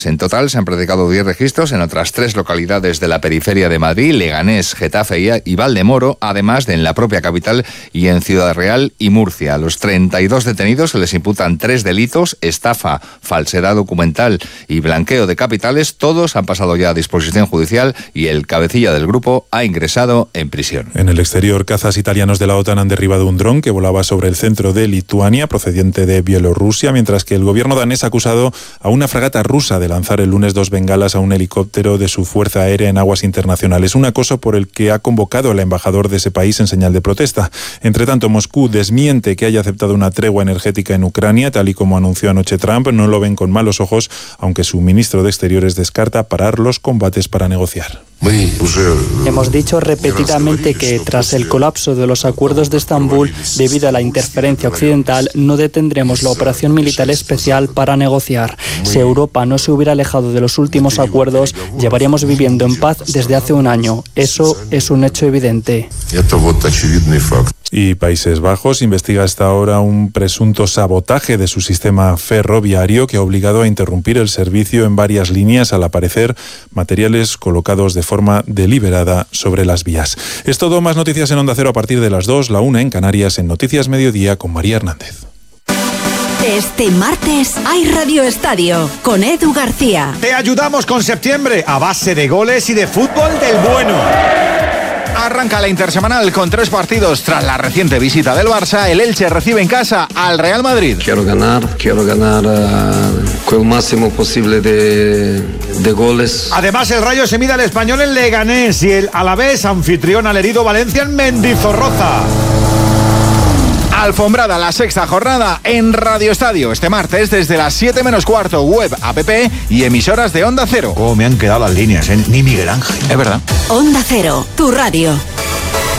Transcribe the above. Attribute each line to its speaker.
Speaker 1: En total se han practicado 10 registros en otras 3 localidades de la periferia de Madrid, Leganés, Getafe y Valdemoro, además de en la propia capital y en Ciudad Real y Murcia. A los 32 detenidos se les imputan 3 delitos: estafa, falsedad documental y blanqueo de capitales. Todos han pasado ya a disposición judicial y el cabecilla del grupo ha ingresado en prisión.
Speaker 2: En el exterior, cazas italianos de la OTAN han derribado un dron que volaba sobre el centro de Lituania, procedente de Bielorrusia, mientras que el gobierno danés ha acusado a una fragata rusa de lanzar el lunes 2 bengalas a un helicóptero de su fuerza aérea en aguas internacionales, un acoso por el que ha convocado al embajador de ese país en señal de protesta. Entre tanto, Moscú desmiente que haya aceptado una tregua energética en Ucrania, tal y como anunció anoche Trump. No lo ven con malos ojos, aunque su ministro de Exteriores descarta parar los combates para negociar.
Speaker 3: Hemos dicho repetidamente que tras el colapso de los acuerdos de Estambul, debido a la interferencia occidental, no detendremos la operación militar especial para negociar. Si Europa no se hubiera alejado de los últimos acuerdos, llevaríamos viviendo en paz desde hace un año. Eso es un hecho evidente.
Speaker 2: Y Países Bajos investiga hasta ahora un presunto sabotaje de su sistema ferroviario que ha obligado a interrumpir el servicio en varias líneas al aparecer materiales colocados de forma deliberada sobre las vías. Es todo. Más noticias en Onda Cero a partir de las 2, la 1 en Canarias, en Noticias Mediodía con María Hernández.
Speaker 4: Este martes hay Radio Estadio con Edu García.
Speaker 5: Te ayudamos con septiembre a base de goles y de fútbol del bueno. Arranca la intersemanal con 3 partidos. Tras la reciente visita del Barça, el Elche recibe en casa al Real Madrid.
Speaker 6: Quiero ganar con el máximo posible de goles.
Speaker 5: Además, el Rayo se mide al Español en Leganés y el Alavés anfitrión al herido Valencia en Mendizorroza. Alfombrada la 6ª jornada en Radio Estadio este martes desde las 7 menos cuarto, web, app y emisoras de Onda Cero.
Speaker 7: Me han quedado las líneas, Ni Miguel Ángel.
Speaker 5: Es verdad.
Speaker 4: Onda Cero, tu radio.